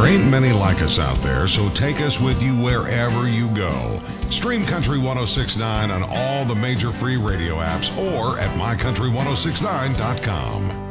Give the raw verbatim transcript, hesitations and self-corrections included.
ain't many like us out there, so take us with you wherever you go. Stream Country ten sixty-nine on all the major free radio apps or at my country ten sixty-nine dot com.